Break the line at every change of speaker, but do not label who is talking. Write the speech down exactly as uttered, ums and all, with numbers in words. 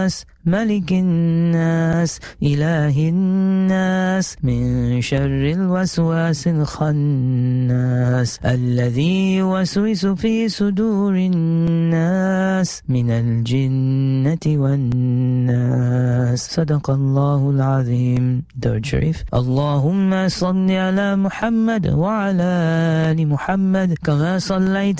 ملك الناس إله الناس من شر الوسواس الخناس الذي يوسوس في صدور الناس من الجنة والناس. صدق الله العظيم. درود شريف. اللهم صل على محمد وعلى آل محمد كما صليت